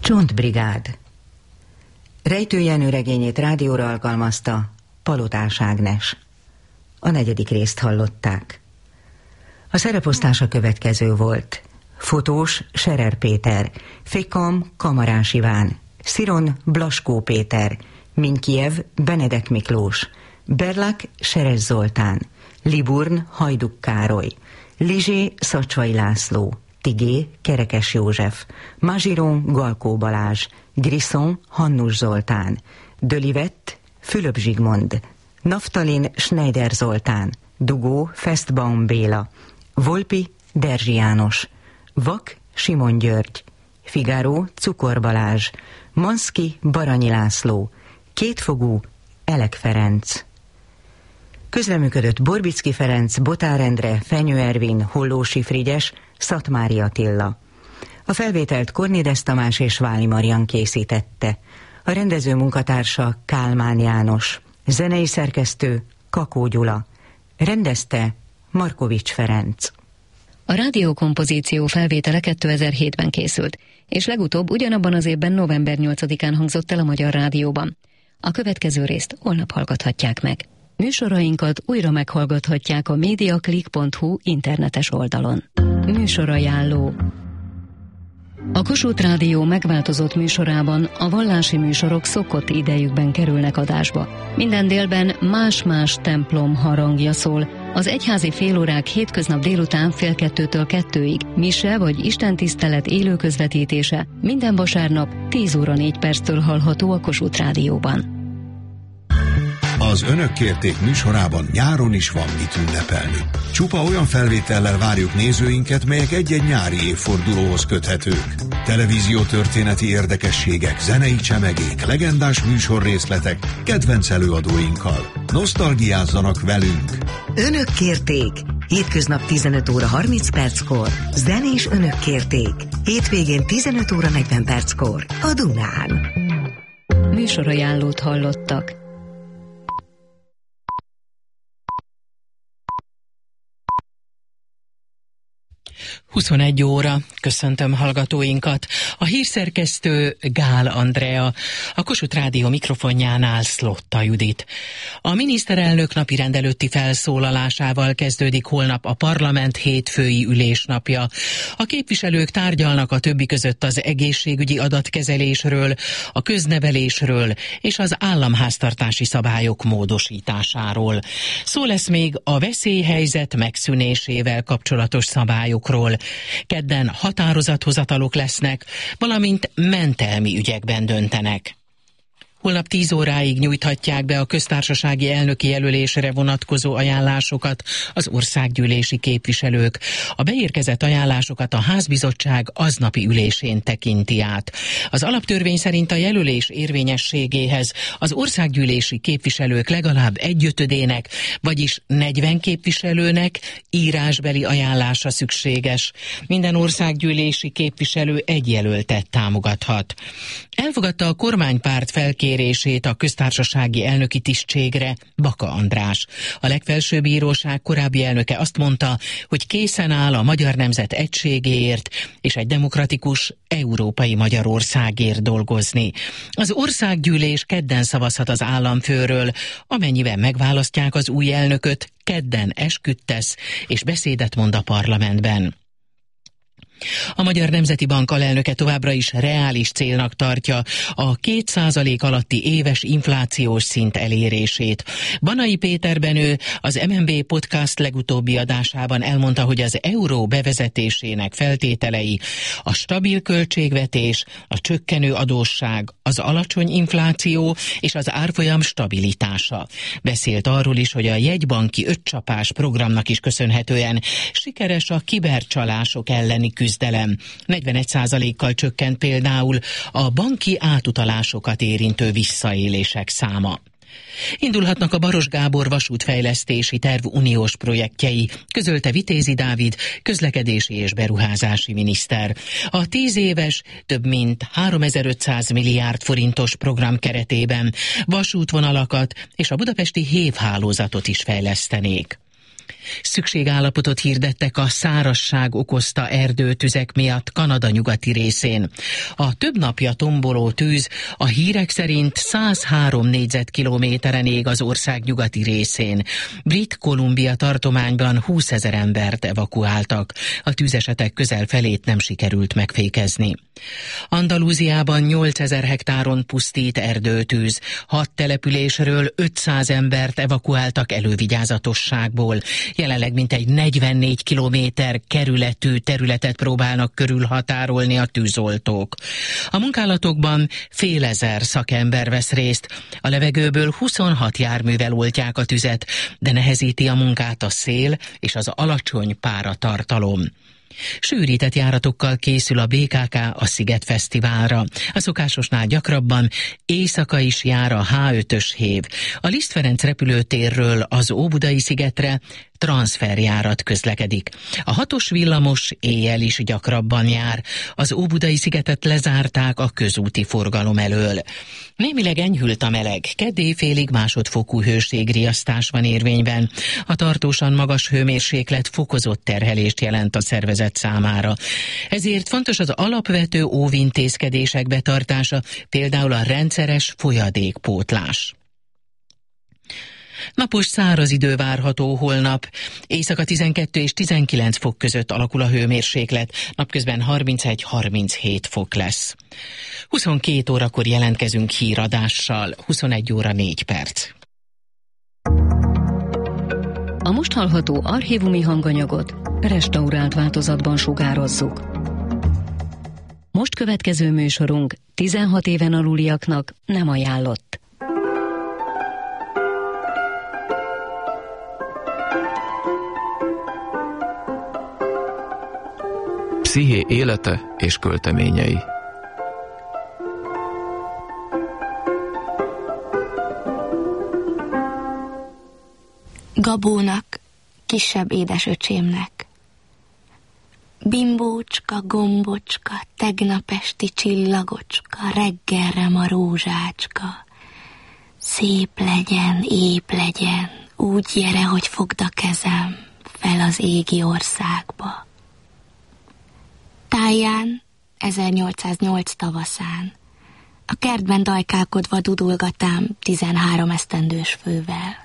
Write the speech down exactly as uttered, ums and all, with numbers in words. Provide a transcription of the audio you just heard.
Csontbrigád. Rejtő Jenő regényét rádióra alkalmazta Palotás Ágnes. A negyedik részt hallották. A szereposztás a következő volt. Fotós Serer Péter, Fékam Kamarás Iván, Sziron Blaskó Péter, Minkiev Benedek Miklós, Berlak Seres Zoltán, Liburn Hajduk Károly, Lizsé Szacsvai László, Tigé Kerekes József, Mazsiron Galkó Balázs, Grisson Hannus Zoltán, Dölivett Fülöp Zsigmond, Naftalin Schneider Zoltán, Dugó Festbaum Béla, Volpi Derzsi János, Vak Simon György, Figaro Cukor Balázs, Manszki Baranyi László, Kétfogú Elek Ferenc. Közreműködött Borbicki Ferenc, Botár Endre, Fenyő Ervin, Hollósi Frigyes, Szatmári Attila. A felvételt Kornédesz Tamás és Váli Marian készítette. A rendező munkatársa Kálmán János. Zenei szerkesztő Kakó Gyula. Rendezte Markovics Ferenc. A rádiókompozíció felvétele kétezer-hétben készült, és legutóbb ugyanabban az évben november nyolcadikán hangzott el a Magyar Rádióban. A következő részt holnap hallgathatják meg. Műsorainkat újra meghallgathatják a mediaclick pont hu internetes oldalon. Műsorajánló. A Kossuth Rádió megváltozott műsorában a vallási műsorok szokott idejükben kerülnek adásba. Minden délben más-más templom harangja szól. Az egyházi félórák hétköznap délután fél kettőtől kettőig, mise vagy istentisztelet élő közvetítése minden vasárnap tíz óra négy perctől hallható a Kossuth Rádióban. Az Önök kérték műsorában nyáron is van mit ünnepelni. Csupa olyan felvétellel várjuk nézőinket, melyek egy-egy nyári évfordulóhoz köthetők. Televíziótörténeti érdekességek, zenei csemegék, legendás műsorrészletek, kedvenc előadóinkkal. Nosztalgiázzanak velünk! Önök kérték! Hétköznap tizenöt óra harminc perckor. Zenés Önök kérték! Hétvégén tizenöt óra negyven perckor. A Dunán. Műsorajánlót hallottak. huszonegy óra, köszöntöm hallgatóinkat. A hírszerkesztő Gál Andrea, a Kossuth Rádió mikrofonjánál Szlotta Judit. A miniszterelnök napirend előtti felszólalásával kezdődik holnap a parlament hétfői ülésnapja. A képviselők tárgyalnak a többi között az egészségügyi adatkezelésről, a köznevelésről és az államháztartási szabályok módosításáról. Szó lesz még a veszélyhelyzet megszűnésével kapcsolatos szabályokról. Kedden határozathozatalok lesznek, valamint mentelmi ügyekben döntenek. Holnap tíz óráig nyújthatják be a köztársasági elnöki jelölésre vonatkozó ajánlásokat az országgyűlési képviselők. A beérkezett ajánlásokat a házbizottság aznapi ülésén tekinti át. Az alaptörvény szerint a jelölés érvényességéhez az országgyűlési képviselők legalább egyötödének, vagyis negyven képviselőnek írásbeli ajánlása szükséges. Minden országgyűlési képviselő egy jelöltet támogathat. Elfogadta a kormánypárt felkérését a köztársasági elnöki tisztségre Baka András. A legfelsőbb bíróság korábbi elnöke azt mondta, hogy készen áll a magyar nemzet egységéért és egy demokratikus európai Magyarországért dolgozni. Az országgyűlés kedden szavazhat az államfőről, amennyiben megválasztják az új elnököt, kedden esküt tesz és beszédet mond a parlamentben. A Magyar Nemzeti Bank alelnöke továbbra is reális célnak tartja a két százalék alatti éves inflációs szint elérését. Banai Péter Benő az em en bé Podcast legutóbbi adásában elmondta, hogy az euró bevezetésének feltételei a stabil költségvetés, a csökkenő adósság, az alacsony infláció és az árfolyam stabilitása. Beszélt arról is, hogy a jegybanki ötcsapás programnak is köszönhetően sikeres a kibercsalások elleni küzdelem. negyvenegy százalékkal csökkent például a banki átutalásokat érintő visszaélések száma. Indulhatnak a Baros Gábor vasútfejlesztési terv uniós projektjei, közölte Vitézi Dávid, közlekedési és beruházási miniszter. A tíz éves, több mint háromezer-ötszáz milliárd forintos program keretében vasútvonalakat és a budapesti hévhálózatot is fejlesztenék. Szükségállapotot hirdettek a szárazság okozta erdőtüzek miatt Kanada nyugati részén. A több napja tomboló tűz a hírek szerint száz három négyzetkilométeren ég az ország nyugati részén. Brit Columbia tartományban húszezer embert evakuáltak. A tűzesetek közel felét nem sikerült megfékezni. Andalúziában nyolcezer hektáron pusztít erdőtűz. Hat településről ötszáz embert evakuáltak elővigyázatosságból. Jelenleg mintegy negyvennégy kilométer kerületű területet próbálnak körülhatárolni a tűzoltók. A munkálatokban fél ezer szakember vesz részt. A levegőből huszonhat járművel oltják a tüzet, de nehezíti a munkát a szél és az alacsony páratartalom. Sűrített járatokkal készül a bé ká ká a Sziget Fesztiválra. A szokásosnál gyakrabban éjszaka is jár a há ötös hév. A Liszt Ferenc repülőtérről az Óbudai szigetre transzferjárat közlekedik. A hatos villamos éjjel is gyakrabban jár. Az Óbudai szigetet lezárták a közúti forgalom elől. Némileg enyhült a meleg, kedd éjfélig másodfokú hőségriasztás van érvényben. A tartósan magas hőmérséklet fokozott terhelést jelent a szervezet számára. Ezért fontos az alapvető óvintézkedések betartása, például a rendszeres folyadékpótlás. Napos száraz idő várható holnap. Éjszaka tizenkettő és tizenkilenc fok között alakul a hőmérséklet, napközben harmincegy-harminchét fok lesz. huszonkét órakor jelentkezünk híradással, huszonegy óra négy perc. A most hallható archívumi hanganyagot restaurált változatban sugározzuk. Most következő műsorunk tizenhat éven aluliaknak nem ajánlott. Psziché élete és költeményei. Gabónak, kisebb édesöcsémnek. Bimbócska, gombocska, tegnap esti csillagocska, reggelre ma rózsácska. Szép legyen, ép legyen, úgy gyere, hogy fogd a kezem fel az égi országba. Táján, ezernyolcszáznyolc tavaszán, a kertben dajkálkodva dudulgatám tizenhárom esztendős fővel.